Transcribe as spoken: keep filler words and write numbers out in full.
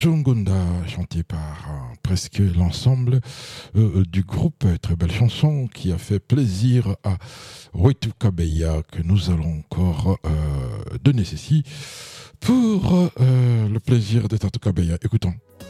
Chungunda, chanté par euh, presque l'ensemble euh, du groupe. Très belle chanson qui a fait plaisir à Roitu Kabeya, que nous allons encore euh, donner ceci pour euh, le plaisir de Tatu Kabeya. Écoutons.